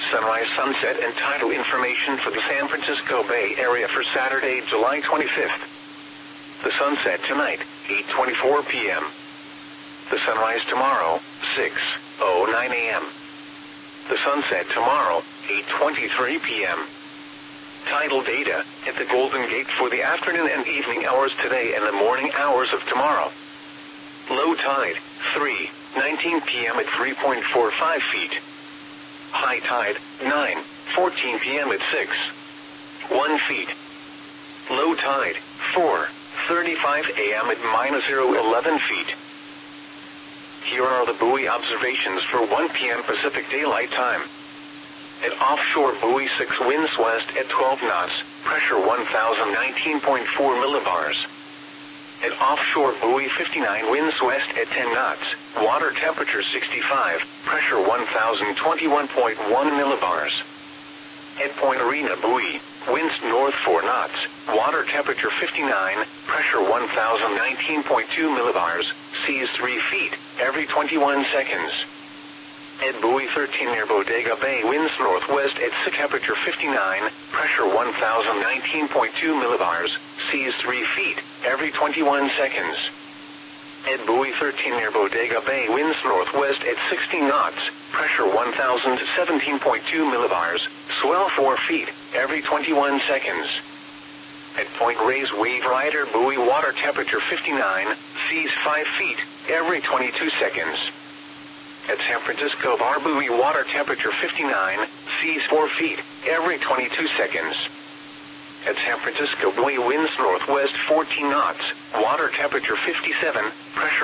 Sunrise, sunset, and tidal information for the San Francisco Bay Area for Saturday, July 25th. The sunset tonight, 8:24 p.m. The sunrise tomorrow, 6:09 a.m. The sunset tomorrow, 8:23 p.m. Tidal data at the Golden Gate for the afternoon and evening hours today and the morning hours of tomorrow. Low tide, 3:19 p.m. at 3.45 feet. High tide, 9:14 p.m. at 6.1 feet. Low tide, 4:35 a.m. at -0.11 feet. Here are the buoy observations for 1 p.m. Pacific Daylight Time. At offshore buoy 6, winds west at 12 knots, pressure 1019.4 millibars. At offshore buoy 59, winds west at 10 knots, water temperature 65, pressure 1021.1 millibars. At Point Arena buoy, winds north 4 knots, water temperature 59, pressure 1019.2 millibars, seas 3 feet, every 21 seconds. At buoy 13 near Bodega Bay, winds northwest at 6, temperature 59, pressure 1019.2 millibars, seas 3 feet, every 21 seconds. At buoy 13 near Bodega Bay, winds northwest at 16 knots, pressure 1017.2 millibars, swell 4 feet, every 21 seconds. At Point Reyes Wave Rider buoy, water temperature 59, seas 5 feet, every 22 seconds. At San Francisco Bar buoy, water temperature 59, seas 4 feet, every 22 seconds. At San Francisco buoy, winds northwest 14 knots, water temperature 57, pressure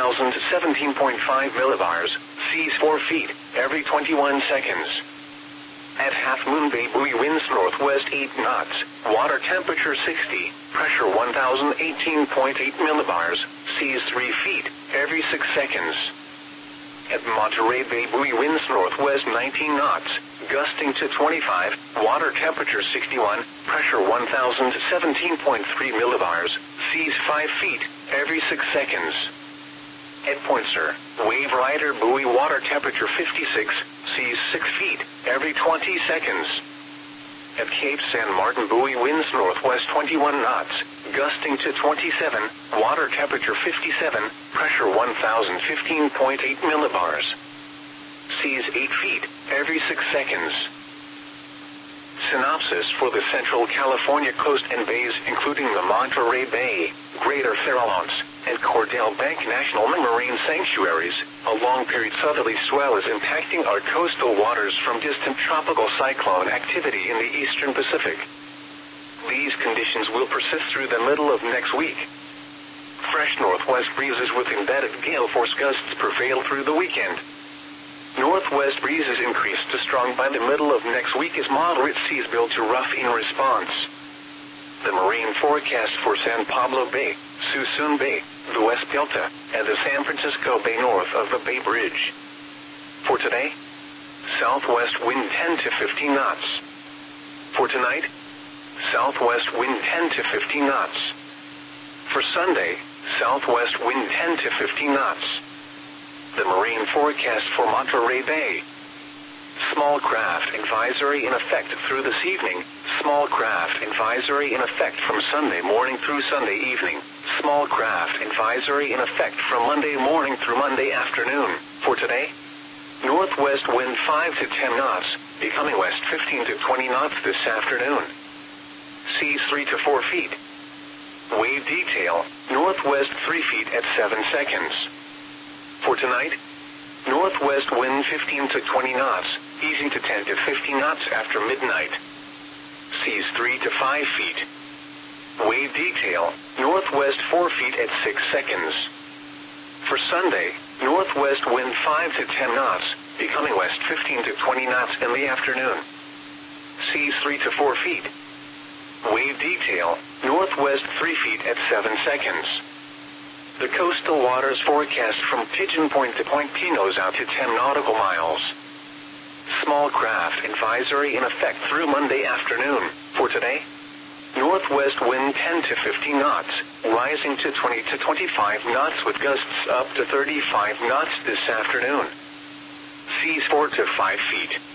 1017.5 millibars, seas 4 feet, every 21 seconds. At Half Moon Bay buoy, winds northwest 8 knots, water temperature 60, pressure 1018.8 millibars, seas 3 feet, every 6 seconds. At Monterey Bay buoy, winds northwest 19 knots, gusting to 25, water temperature 61, pressure 1017.3 millibars, seas 5 feet, every 6 seconds. At Point Sur, Wave Rider buoy, water temperature 56, seas 6 feet, every 20 seconds. At Cape San Martin buoy, winds northwest 21 knots, gusting to 27, water temperature 57, pressure 1015.8 millibars. Seas 8 feet, every 6 seconds. Synopsis for the Central California coast and bays, including the Monterey Bay, Greater Farallones, and Cordell Bank National Marine Sanctuaries. A long-period southerly swell is impacting our coastal waters from distant tropical cyclone activity in the eastern Pacific. These conditions will persist through the middle of next week. Fresh northwest breezes with embedded gale force gusts prevail through the weekend. Northwest breezes increase to strong by the middle of next week as moderate seas build to rough in response. The marine forecast for San Pablo Bay, Suisun Bay, the West Delta, and the San Francisco Bay north of the Bay Bridge. For today, southwest wind 10 to 15 knots. For tonight, southwest wind 10 to 15 knots. For Sunday, southwest wind 10 to 15 knots. The marine forecast for Monterey Bay. Small craft advisory in effect through this evening. Small craft advisory in effect from Sunday morning through Sunday evening. Small craft advisory in effect from Monday morning through Monday afternoon. For today, northwest wind 5 to 10 knots, becoming west 15 to 20 knots this afternoon. Seas 3 to 4 feet. Wave detail, northwest 3 feet at 7 seconds. For tonight, northwest wind 15 to 20 knots, easing to 10 to 15 knots after midnight. Seas 3 to 5 feet. Wave detail, northwest 4 feet at 6 seconds. For Sunday, northwest wind 5 to 10 knots, becoming west 15 to 20 knots in the afternoon. Seas 3 to 4 feet. Wave detail, northwest 3 feet at 7 seconds. The coastal waters forecast from Pigeon Point to Point Pinos out to 10 nautical miles. Small craft advisory in effect through Monday afternoon. For today, northwest wind 10 to 15 knots, rising to 20 to 25 knots with gusts up to 35 knots this afternoon. Seas 4 to 5 feet.